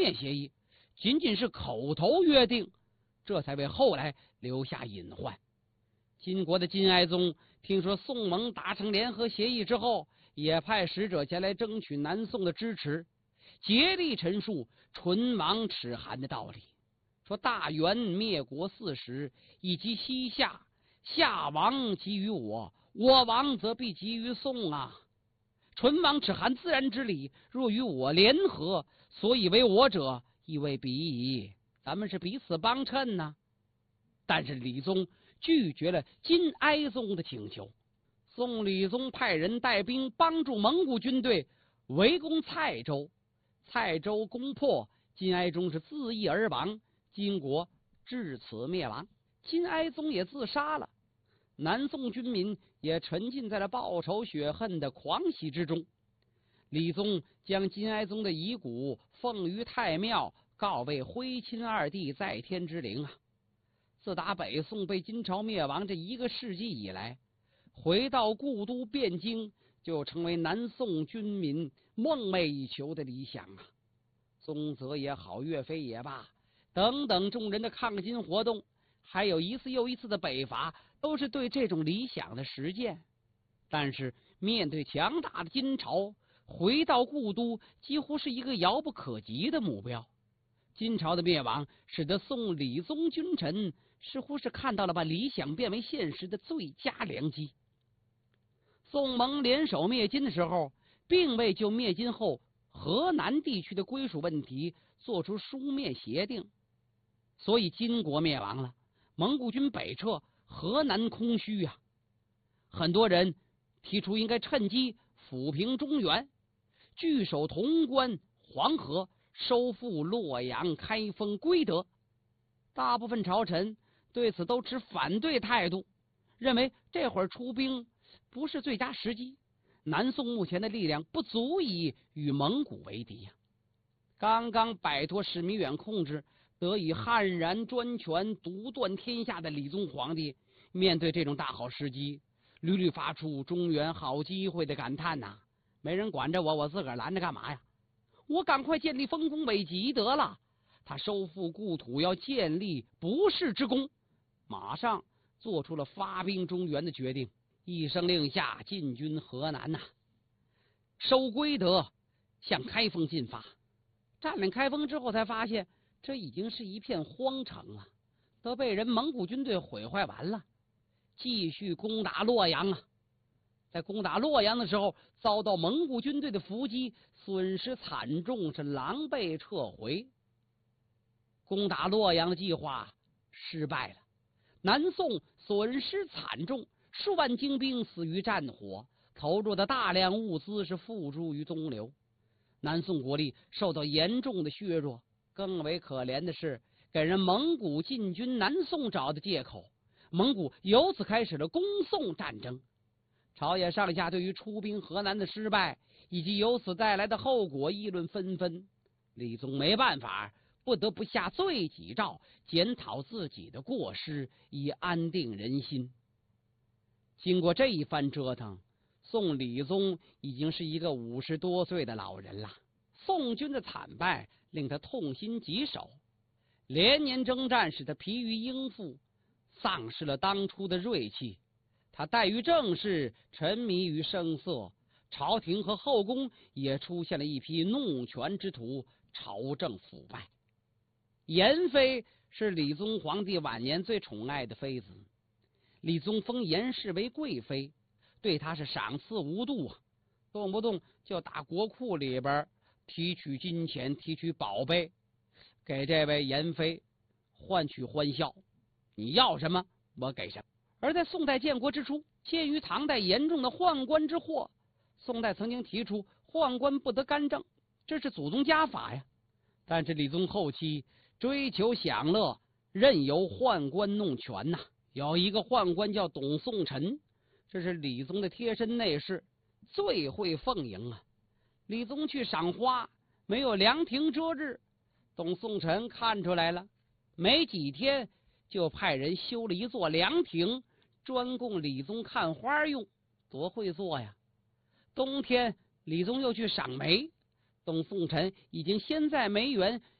面协议，仅仅是口头约定，这才为后来留下隐患。金国的金哀宗听说宋蒙达成联合协议之后，也派使者前来争取南宋的支持，竭力陈述唇亡齿寒的道理，说大元灭国40，以及西夏，夏亡及于我，我亡则必及于宋啊！唇亡齿寒自然之理，若与我联合，所以为我者，亦为彼矣。咱们是彼此帮衬呢。但是李宗拒绝了金哀宗的请求。宋理宗派人带兵帮助蒙古军队围攻蔡州，蔡州攻破，金哀宗是自缢而亡，金国至此灭亡。金哀宗也自杀了，南宋军民也沉浸在了报仇雪恨的狂喜之中。李宗将金哀宗的遗骨奉于太庙，告慰徽钦二帝在天之灵啊。自打北宋被金朝灭亡这1个世纪以来，回到故都汴京就成为南宋军民梦寐以求的理想啊。宗泽也好，岳飞也罢，等等众人的抗金活动，还有一次又一次的北伐，都是对这种理想的实践。但是面对强大的金朝，回到故都几乎是一个遥不可及的目标。金朝的灭亡使得宋理宗君臣似乎是看到了把理想变为现实的最佳良机。宋蒙联手灭金的时候，并未就灭金后河南地区的归属问题做出书面协定，所以金国灭亡了，蒙古军北撤，河南空虚啊。很多人提出应该趁机抚平中原，据守潼关、黄河，收复洛阳、开封、归德。大部分朝臣对此都持反对态度，认为这会儿出兵不是最佳时机，南宋目前的力量不足以与蒙古为敌呀。刚刚摆脱史弥远控制，得以悍然专权独断天下的理宗皇帝，面对这种大好时机，屡屡发出中原好机会的感叹呐。没人管着我，我自个儿拦着干嘛呀？我赶快建立丰功伟绩得了。他收复故土，要建立不世之功，马上做出了发兵中原的决定，一声令下，进军河南呐，收归德，向开封进发。占领开封之后，才发现这已经是一片荒城了，都被人蒙古军队毁坏完了。继续攻打洛阳啊！在攻打洛阳的时候，遭到蒙古军队的伏击，损失惨重，是狼狈撤回。攻打洛阳的计划失败了，南宋损失惨重，数万精兵死于战火，投入的大量物资是付诸于东流。南宋国力受到严重的削弱，更为可怜的是，给人蒙古进军南宋找的借口，蒙古由此开始了攻宋战争。朝野上下对于出兵河南的失败以及由此带来的后果议论纷纷，李宗没办法，不得不下罪己诏，检讨自己的过失，以安定人心。经过这一番折腾，宋理宗已经是一个50多岁的老人了。宋军的惨败令他痛心疾首，连年征战使他疲于应付，丧失了当初的锐气。他怠于政事，沉迷于声色，朝廷和后宫也出现了一批弄权之徒，朝政腐败。严妃是理宗皇帝晚年最宠爱的妃子，理宗封严氏为贵妃，对她是赏赐无度啊，动不动就打国库里边提取金钱，提取宝贝，给这位严妃换取欢笑，你要什么我给什么。而在宋代建国之初，鉴于唐代严重的宦官之祸，宋代曾经提出宦官不得干政，这是祖宗家法呀。但是理宗后期追求享乐，任由宦官弄权呐。有一个宦官叫董宋臣，这是理宗的贴身内侍，最会奉迎啊。理宗去赏花，没有凉亭遮日，董宋臣看出来了，没几天就派人修了一座凉亭，专供理宗看花用，多会做呀。冬天理宗又去赏梅，董宋臣已经先在梅园